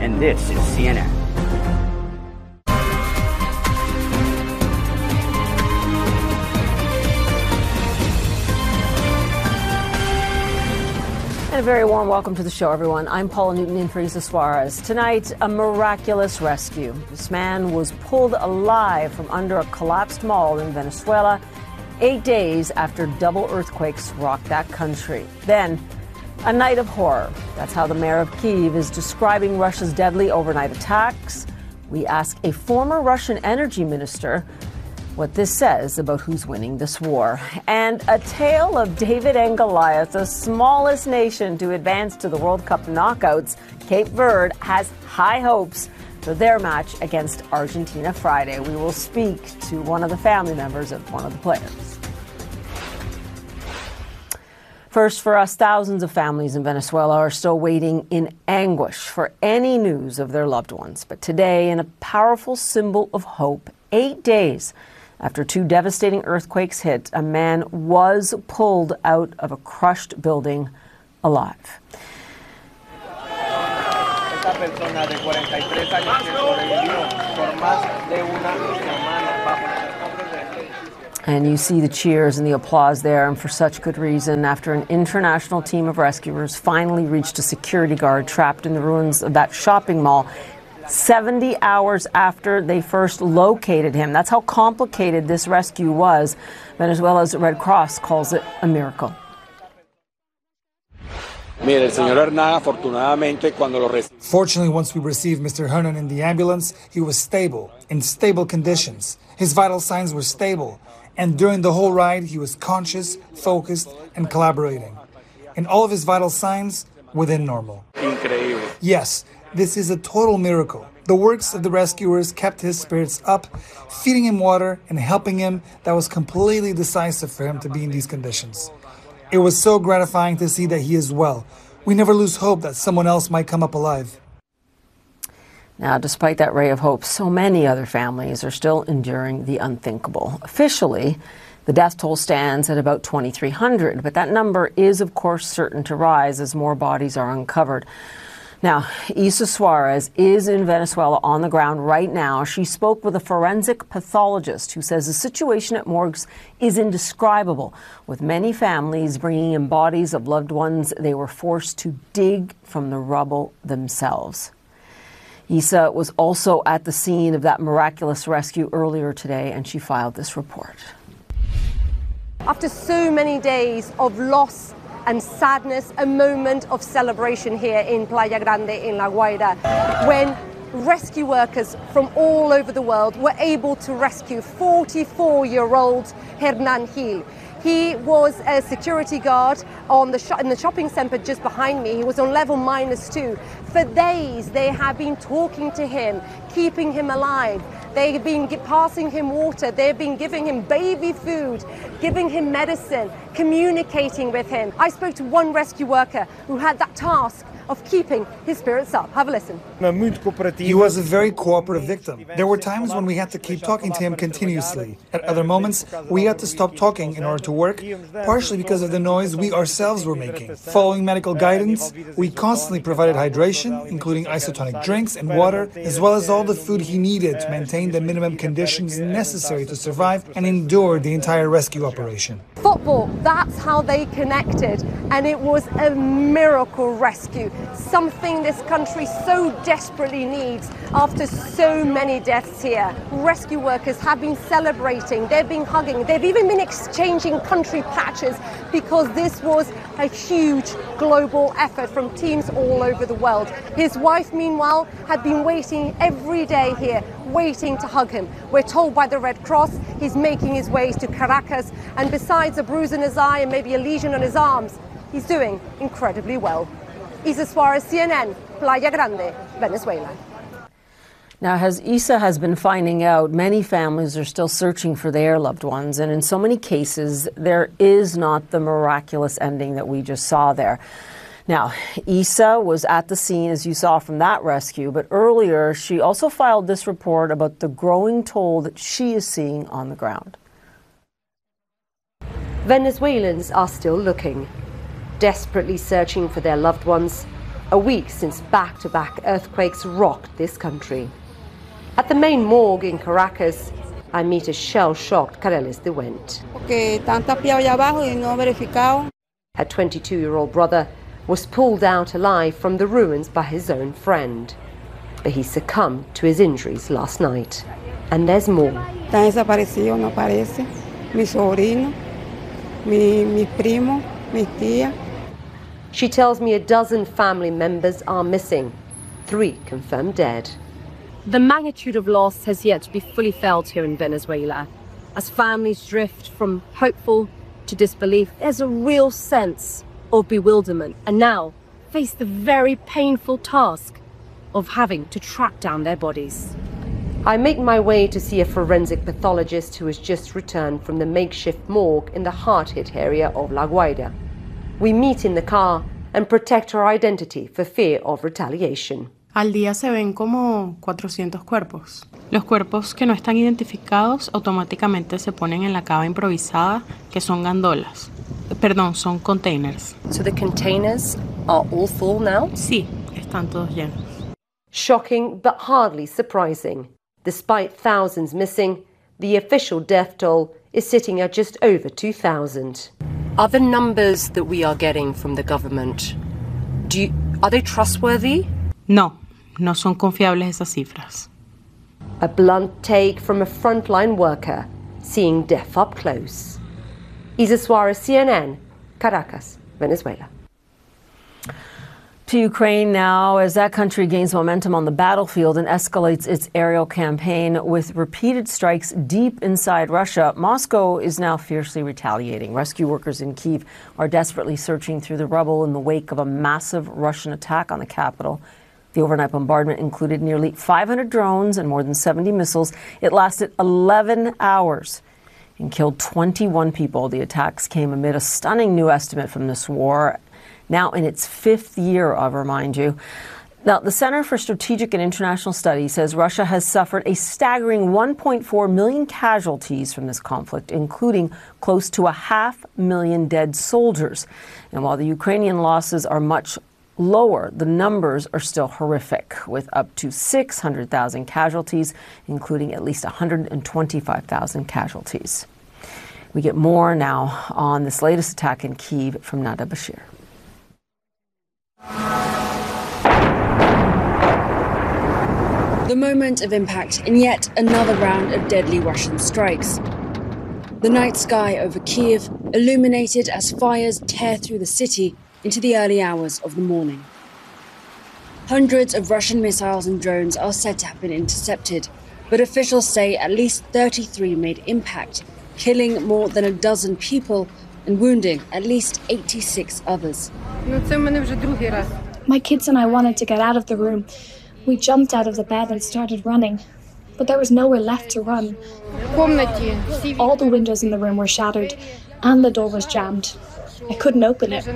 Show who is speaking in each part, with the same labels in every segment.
Speaker 1: and this is CNN.
Speaker 2: And a very warm welcome to the show, everyone. I'm Paula Newton in for Isa Suarez. Tonight, a miraculous rescue. This man was pulled alive from under a collapsed mall in Venezuela 8 days after double earthquakes rocked that country. Then, a night of horror. That's how the mayor of Kyiv is describing Russia's deadly overnight attacks. We ask a former Russian energy minister what this says about who's winning this war. And a tale of David and Goliath, the smallest nation to advance to the World Cup knockouts. Cape Verde has high hopes for their match against Argentina Friday. We will speak to one of the family members of one of the players. First, for us, thousands of families in Venezuela are still waiting in anguish for any news of their loved ones. But today, in a powerful symbol of hope, 8 days after 2 devastating earthquakes hit, a man was pulled out of a crushed building alive. And you see the cheers and the applause there, and for such good reason, after an international team of rescuers finally reached a security guard trapped in the ruins of that shopping mall 70 hours after they first located him. That's how complicated this rescue was. Venezuela's Red Cross calls it a miracle.
Speaker 3: Fortunately, once we received Mr. Hernan in the ambulance, he was stable, in stable conditions. His vital signs were stable, and during the whole ride, he was conscious, focused, and collaborating. And all of his vital signs within normal.
Speaker 4: Increíble.
Speaker 3: Yes, this is a total miracle. The works of the rescuers kept his spirits up, feeding him water and helping him. That was completely decisive for him to be in these conditions. It was so gratifying to see that he is well. We never lose hope that someone else might come up alive.
Speaker 2: Now, despite that ray of hope, so many other families are still enduring the unthinkable. Officially, the death toll stands at about 2,300, but that number is, of course, certain to rise as more bodies are uncovered. Now, Isa Suarez is in Venezuela on the ground right now. She spoke with a forensic pathologist who says the situation at morgues is indescribable, with many families bringing in bodies of loved ones they were forced to dig from the rubble themselves. Isa was also at the scene of that miraculous rescue earlier today, and she filed this report.
Speaker 5: After so many days of loss and sadness, a moment of celebration here in Playa Grande in La Guaira, when rescue workers from all over the world were able to rescue 44-year-old Hernan Gil. He was a security guard in the shopping center just behind me. He was on level -2. For days, they have been talking to him, keeping him alive. They've been passing him water. They've been giving him baby food, giving him medicine, communicating with him. I spoke to one rescue worker who had that task of keeping his spirits up. Have a listen.
Speaker 3: He was a very cooperative victim. There were times when we had to keep talking to him continuously. At other moments, we had to stop talking in order to work, partially because of the noise we ourselves were making. Following medical guidance, we constantly provided hydration, including isotonic drinks and water, as well as all the food he needed to maintain the minimum conditions necessary to survive and endure the entire rescue operation.
Speaker 5: Football, that's how they connected, and it was a miracle rescue. Something this country so desperately needs after so many deaths here. Rescue workers have been celebrating, they've been hugging, they've even been exchanging country patches because this was a huge global effort from teams all over the world. His wife, meanwhile, had been waiting every day here, waiting to hug him. We're told by the Red Cross he's making his way to Caracas, and besides a bruise in his eye and maybe a lesion on his arms, he's doing incredibly well. Isa Suarez, CNN, Playa Grande, Venezuela.
Speaker 2: Now, as Isa has been finding out, many families are still searching for their loved ones, and in so many cases, there is not the miraculous ending that we just saw there. Now, Isa was at the scene, as you saw from that rescue, but earlier she also filed this report about the growing toll that she is seeing on the ground.
Speaker 5: Venezuelans are still looking, desperately searching for their loved ones, a week since back-to-back earthquakes rocked this country. At the main morgue in Caracas, I meet a shell-shocked Careles de Went. Her 22-year-old brother was pulled out alive from the ruins by his own friend. But he succumbed to his injuries last night. And there's more.
Speaker 1: Están desaparecidos, no aparece. Mi sobrino, mis primos, mis tías.
Speaker 5: She tells me a dozen family members are missing. 3 confirmed dead. The magnitude of loss has yet to be fully felt here in Venezuela. As families drift from hopeful to disbelief, there's a real sense of bewilderment and now face the very painful task of having to track down their bodies. I make my way to see a forensic pathologist who has just returned from the makeshift morgue in the hard-hit area of La Guaira. We meet in the car and protect her identity for fear of retaliation.
Speaker 4: Al día se ven como 400 cuerpos. Los cuerpos que no están identificados automáticamente se ponen en la cava improvisada, que son gandolas. Perdón, son containers.
Speaker 5: So the containers are all full now?
Speaker 4: Sí, están todos llenos.
Speaker 5: Shocking, but hardly surprising. Despite thousands missing, the official death toll is sitting at just over 2,000. Are the numbers that we are getting from the government, are they trustworthy?
Speaker 4: No, no son confiables esas cifras.
Speaker 5: A blunt take from a frontline worker seeing death up close. Isa Suarez, CNN, Caracas, Venezuela.
Speaker 2: To Ukraine now, as that country gains momentum on the battlefield and escalates its aerial campaign with repeated strikes deep inside Russia, Moscow is now fiercely retaliating. Rescue workers in Kyiv are desperately searching through the rubble in the wake of a massive Russian attack on the capital. The overnight bombardment included nearly 500 drones and more than 70 missiles. It lasted 11 hours and killed 21 people. The attacks came amid a stunning new estimate from this war, now in its 5th year, I'll remind you. Now, the Center for Strategic and International Studies says Russia has suffered a staggering 1.4 million casualties from this conflict, including close to 500,000 dead soldiers. And while the Ukrainian losses are much lower, the numbers are still horrific, with up to 600,000 casualties, including at least 125,000 casualties. We get more now on this latest attack in Kyiv from Nada Bashir.
Speaker 6: The moment of impact in yet another round of deadly Russian strikes. The night sky over Kyiv illuminated as fires tear through the city into the early hours of the morning. Hundreds of Russian missiles and drones are said to have been intercepted, but officials say at least 33 made impact, killing more than a dozen people and wounding at least 86 others.
Speaker 7: My kids and I wanted to get out of the room. We jumped out of the bed and started running, but there was nowhere left to run. All the windows in the room were shattered and the door was jammed. I couldn't open it.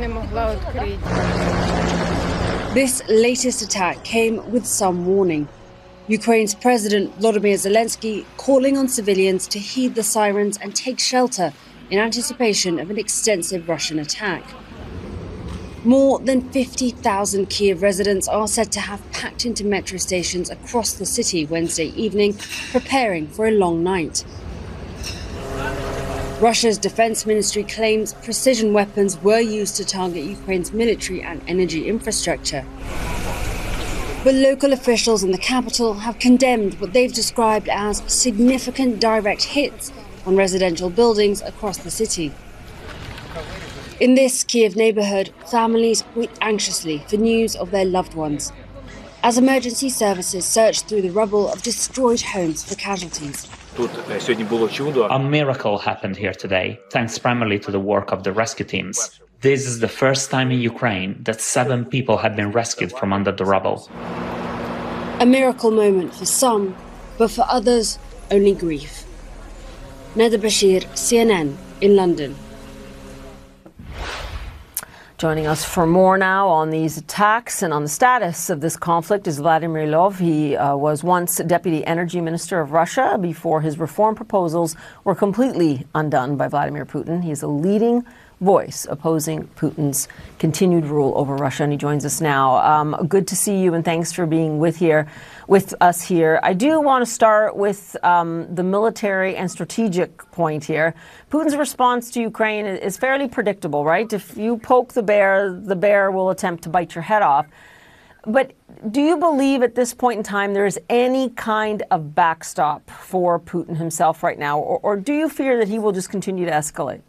Speaker 6: This latest attack came with some warning. Ukraine's President Volodymyr Zelensky calling on civilians to heed the sirens and take shelter in anticipation of an extensive Russian attack. More than 50,000 Kyiv residents are said to have packed into metro stations across the city Wednesday evening, preparing for a long night. Russia's defense ministry claims precision weapons were used to target Ukraine's military and energy infrastructure. But local officials in the capital have condemned what they've described as significant direct hits on residential buildings across the city. In this Kyiv neighborhood, families wait anxiously for news of their loved ones, as emergency services search through the rubble of destroyed homes for casualties.
Speaker 8: A miracle happened here today, thanks primarily to the work of the rescue teams. This is the first time in Ukraine that 7 people have been rescued from under the rubble.
Speaker 6: A miracle moment for some, but for others, only grief. Nada Bashir, CNN, in London.
Speaker 2: Joining us for more now on these attacks and on the status of this conflict is Vladimir Lov. He was once Deputy Energy Minister of Russia before his reform proposals were completely undone by Vladimir Putin. He is a leading voice opposing Putin's continued rule over Russia, and he joins us now. Good to see you, and thanks for being with us here. I do want to start with the military and strategic point here. Putin's response to Ukraine is fairly predictable, right? If you poke the bear will attempt to bite your head off. But do you believe at this point in time there is any kind of backstop for Putin himself right now, or do you fear that he will just continue to escalate?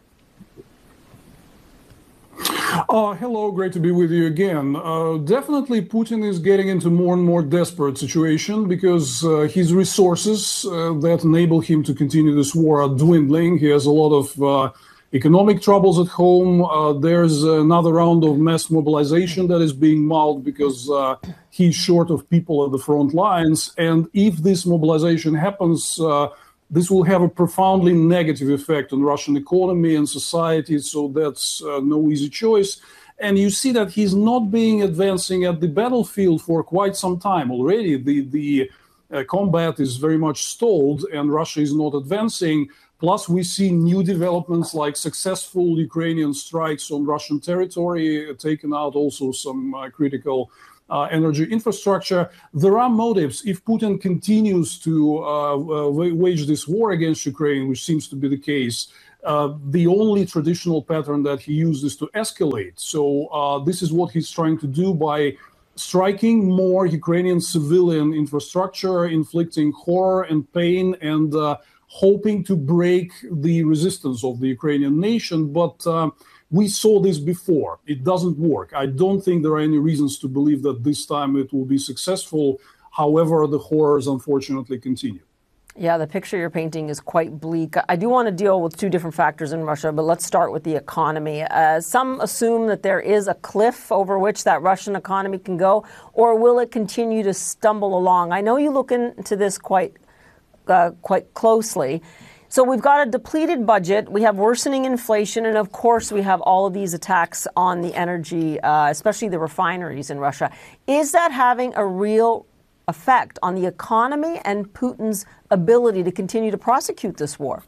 Speaker 9: Hello, great to be with you again. Definitely Putin is getting into more and more desperate situation because his resources that enable him to continue this war are dwindling. He has a lot of economic troubles at home. There's another round of mass mobilization that is being mouthed because he's short of people at the front lines. And if this mobilization happens, this will have a profoundly negative effect on Russian economy and society, so that's no easy choice. And you see that he's not being advancing at the battlefield for quite some time already. The combat is very much stalled, and Russia is not advancing. Plus, we see new developments like successful Ukrainian strikes on Russian territory, taken out also some critical energy infrastructure. There are motives. If Putin continues to wage this war against Ukraine, which seems to be the case, the only traditional pattern that he uses to escalate. So this is what he's trying to do by striking more Ukrainian civilian infrastructure, inflicting horror and pain, and hoping to break the resistance of the Ukrainian nation. But we saw this before. It doesn't work. I don't think there are any reasons to believe that this time it will be successful. However, the horrors unfortunately continue.
Speaker 2: Yeah, the picture you're painting is quite bleak. I do want to deal with two different factors in Russia, but let's start with the economy. Some assume that there is a cliff over which that Russian economy can go, or will it continue to stumble along? I know you look into this quite closely. So we've got a depleted budget, we have worsening inflation, and of course we have all of these attacks on the energy, especially the refineries in Russia. Is that having a real effect on the economy and Putin's ability to continue to prosecute this war?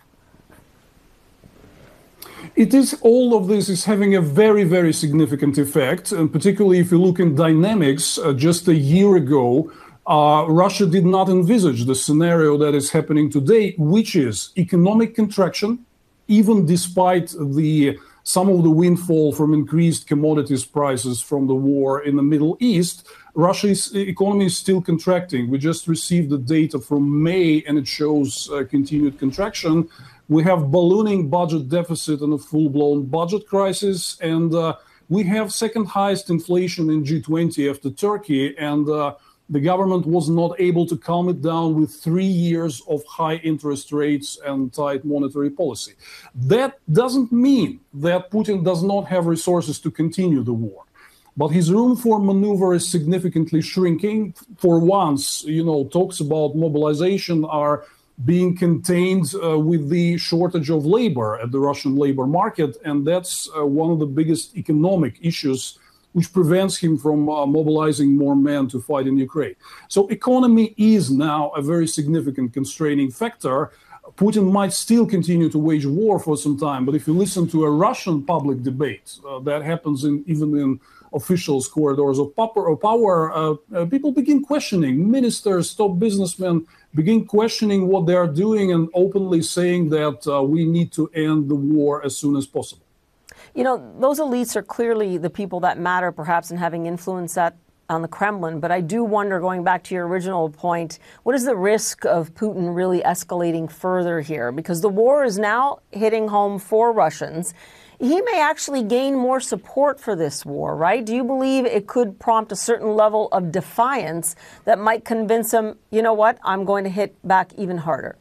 Speaker 9: It is, all of this is having a very, very significant effect, and particularly if you look in dynamics, just a year ago, Russia did not envisage the scenario that is happening today, which is economic contraction, even despite some of the windfall from increased commodities prices from the war in the Middle East. Russia's economy is still contracting. We just received the data from May, and it shows continued contraction. We have ballooning budget deficit and a full-blown budget crisis, and we have second highest inflation in G20 after Turkey, and the government was not able to calm it down with 3 years of high interest rates and tight monetary policy. That doesn't mean that Putin does not have resources to continue the war, but his room for maneuver is significantly shrinking. For once, talks about mobilization are being contained with the shortage of labor at the Russian labor market, and that's one of the biggest economic issues which prevents him from mobilizing more men to fight in Ukraine. So economy is now a very significant constraining factor. Putin might still continue to wage war for some time, but if you listen to a Russian public debate that happens even in officials' corridors of power, people begin questioning. Ministers, top businessmen begin questioning what they are doing and openly saying that we need to end the war as soon as possible.
Speaker 2: Those elites are clearly the people that matter, perhaps, in having influence on the Kremlin. But I do wonder, going back to your original point, what is the risk of Putin really escalating further here? Because the war is now hitting home for Russians. He may actually gain more support for this war, right? Do you believe it could prompt a certain level of defiance that might convince him, you know what, I'm going to hit back even harder?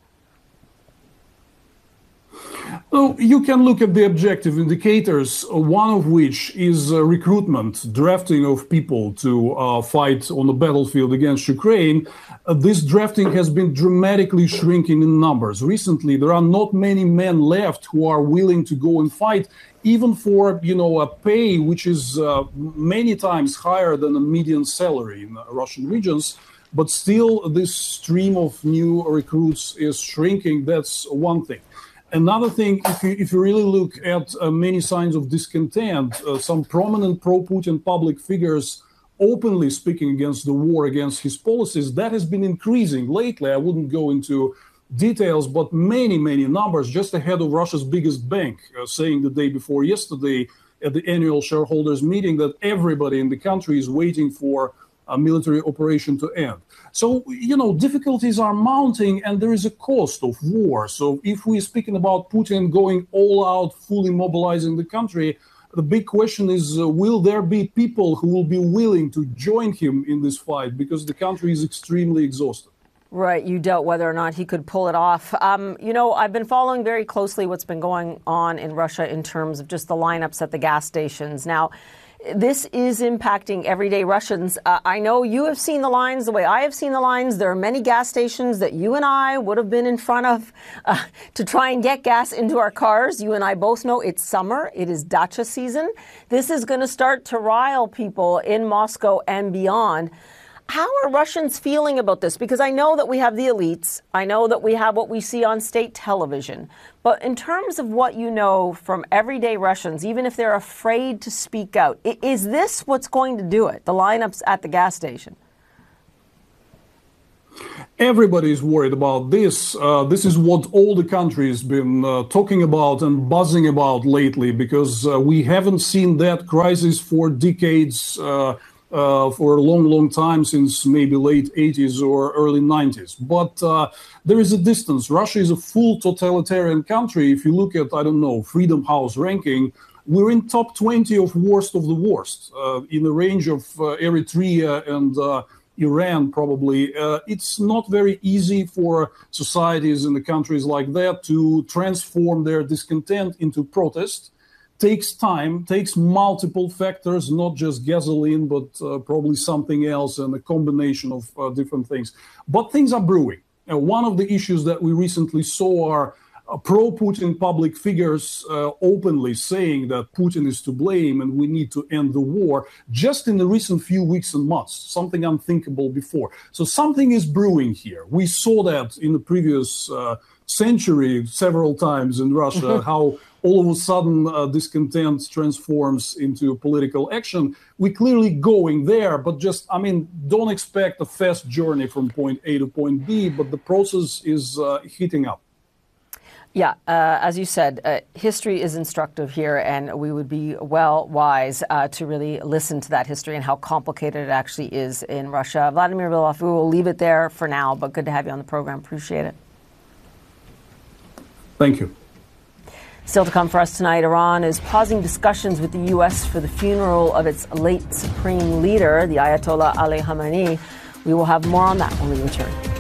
Speaker 9: Well, you can look at the objective indicators, one of which is recruitment, drafting of people to fight on the battlefield against Ukraine. This drafting has been dramatically shrinking in numbers. Recently, there are not many men left who are willing to go and fight, even for, a pay which is many times higher than a median salary in Russian regions. But still, this stream of new recruits is shrinking. That's one thing. Another thing, if you really look at many signs of discontent, some prominent pro-Putin public figures openly speaking against the war, against his policies, that has been increasing lately. I wouldn't go into details, but many numbers, just ahead of Russia's biggest bank, saying the day before yesterday at the annual shareholders meeting that everybody in the country is waiting for a military operation to end. So, difficulties are mounting and there is a cost of war. So if we're speaking about Putin going all out, fully mobilizing the country, the big question is, will there be people who will be willing to join him in this fight? Because the country is extremely exhausted.
Speaker 2: Right. You doubt whether or not he could pull it off. I've been following very closely what's been going on in Russia in terms of just the lineups at the gas stations. Now, this is impacting everyday Russians. I know you have seen the lines the way I have seen the lines. There are many gas stations that you and I would have been in front of to try and get gas into our cars. You and I both know it's summer. It is dacha season. This is going to start to rile people in Moscow and beyond. How are Russians feeling about this? Because I know that we have the elites. I know that we have what we see on state television. But in terms of what you know from everyday Russians, even if they're afraid to speak out, is this what's going to do it, the lineups at the gas station?
Speaker 9: Everybody is worried about this. This is what all the country has been talking about and buzzing about lately, because we haven't seen that crisis for decades, for a long time, since maybe late 80s or early 90s. But there is a distance. Russia is a full totalitarian country. If you look at, Freedom House ranking, we're in top 20 of worst of the worst, in the range of Eritrea and Iran, probably. It's not very easy for societies in the countries like that to transform their discontent into protest. Takes time, takes multiple factors, not just gasoline, but probably something else and a combination of different things. But things are brewing. One of the issues that we recently saw are pro-Putin public figures openly saying that Putin is to blame and we need to end the war, just in the recent few weeks and months, something unthinkable before. So something is brewing here. We saw that in the previous century several times in Russia, how all of a sudden discontent transforms into political action. We're clearly going there, but don't expect a fast journey from point A to point B, but the process is heating up.
Speaker 2: Yeah, as you said, history is instructive here, and we would be wise to really listen to that history and how complicated it actually is in Russia. Vladimir Vylov, we will leave it there for now, but good to have you on the program. Appreciate it.
Speaker 9: Thank you.
Speaker 2: Still to come for us tonight, Iran is pausing discussions with the U.S. for the funeral of its late supreme leader, the Ayatollah Ali Khamenei. We will have more on that when we return.